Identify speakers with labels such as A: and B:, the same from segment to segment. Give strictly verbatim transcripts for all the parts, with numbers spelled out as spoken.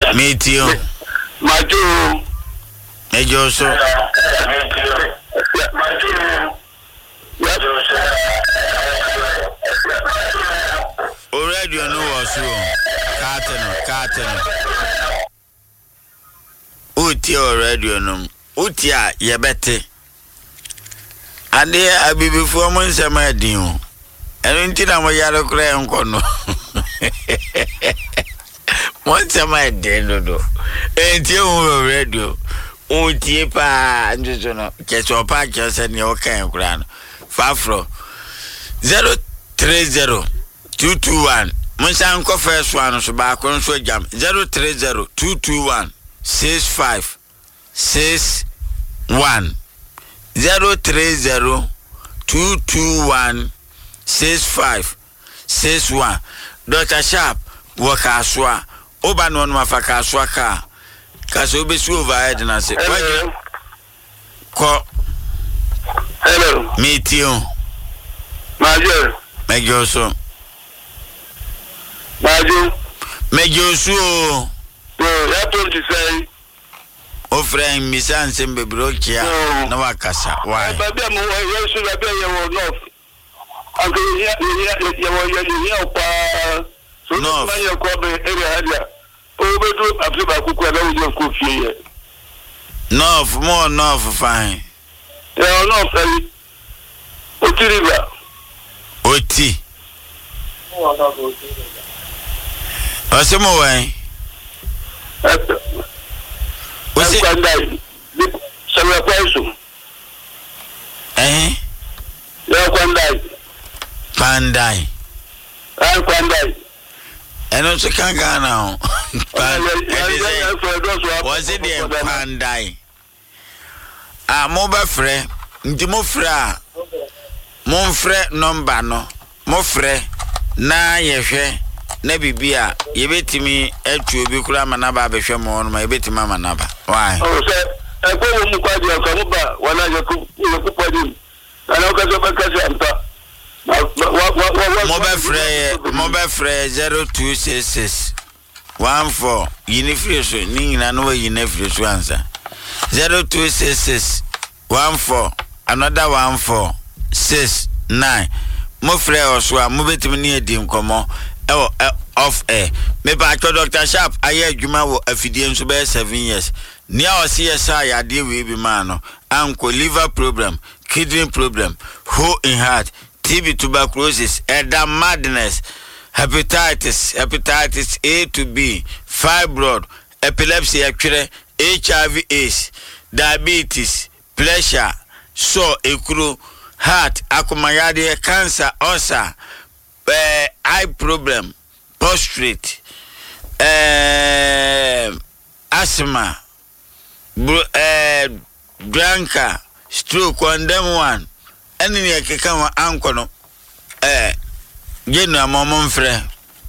A: Meet you.
B: Maju.
A: Ejo so. Already you know what's wrong. Carton, carton. Uti already you know. Utia yebete. Ade abi before mo nsema din o. Eno nti na mo yare kura enko no. Mo nsema din no do. Enti o radio. Uti pa njujo no. Keso pa kese ne o kan kura no. Fafro zero three zero two two one. Monsan ko first one so ba ko so jam zero three zero two two one six five six one. Zero three zero two two one six five six one. Doctor Sharp wakaswa oba no no mafakaswa ka kaso be su overhead na se ko.
B: Hello.
A: Meet you.
B: Major.
A: Mejo so.
B: Major.
A: Mejo so.
B: No, ya told you say.
A: O friend mi san sembe brokia na wakasa. Why?
B: Baby mo we so baby ye wo no. Anko ya ya ya wo ya ya pa. So no ya ko be area hadia. O be do Africa ku kwa na wo ko fie.
A: No, more no fine.
B: Yeah, no, sorry. Oti river.
A: Oti. Asemo wen.
B: Wasi kwandai. Sawa kwaiso.
A: Eh?
B: Ya kwandai.
A: Pandai.
B: Ah kwandai.
A: Eno se kanga na o. Was it the Pandai? Ah, mo ba frɛ nti mo frɛ a mo frɛ number no mo frɛ na yehwɛ na bibia yebetimi atu obi kura manaba abehwɛ mo no ma yebetimi manaba why
B: oh say e ko mo mu kwadi aka mo ba wana je ku ku kwadi ana ka so ba ka se anta mo
A: ba frɛ mo ba frɛ zero two six six one four yini frɛ so ni nyina no yini frɛ so ansa zero two six six one four another one four six nine. Mo frɛ oswa mo betimi ne edim komo e off air me ba cho Doctor Sharp aye adwuma wo afidie nso be seven years nia o se yesa yade we bi ma no anko liver problem kidney problem hole in heart T B tuberculosis edda madness hepatitis hepatitis A to B fibroid epilepsy atwere H I V AIDS diabetes pressure so ekuru heart akumayade cancer ulcer uh, eye problem prostate uh, asthma uh, bronchitis stroke on them one any ne keka wa anko no eh genu amomon frɛ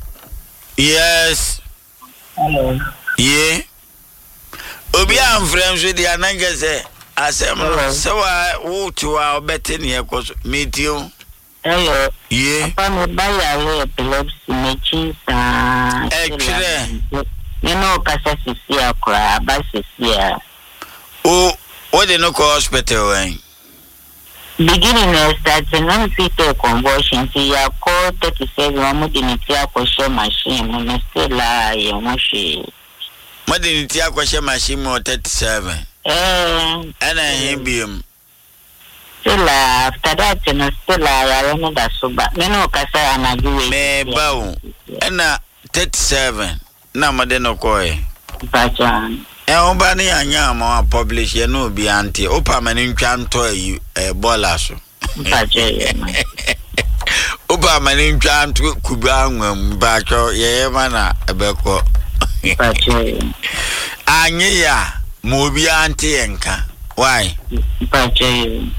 A: yes
C: hello
A: yeah obi am frɛ nso dia nangese asem no so wa wo to wa obete ne ekoso medio
C: hello
A: yeah
C: apa me ba ya epilepsy me chinsa
A: e twere
C: you know kasa sisi akra ba sisi a
A: o o de no hospital when
C: beginning of starting on fetal convulsion ti ya ko thirty-seven mo di ni ti akoshe machine mo still la ye mo she
A: mo de ni ti akoshe machine mo thirty-seven
C: eh
A: ana himbium
C: still after that no still ya no da so ba me no kasa anaju we
A: me bawo ana thirty-seven na mo de no koe
C: bajan
A: e o ba ni anya ma publish ye no bi anti o pa mani ntwa nto ayi e bola so
C: bajan
A: o ba mani ntwa nto kuba anwam ba cho ye ma na ebeko
C: bajan
A: anye ya mo bi anti enka why
C: bajan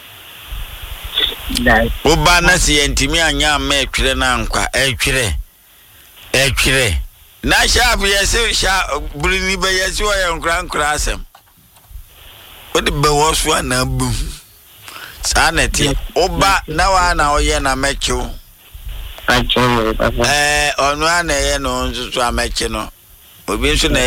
C: dai
A: o ba na si entimi anya ma etwere na nkwa etwere etwere na Sharp yesi sha bulini be yesi wa yankra nkra asem o de be wo so na bum saneti oba na wa na oye na mechu
C: bajan
A: eh onu ana ye no nso so amechi no obi nso na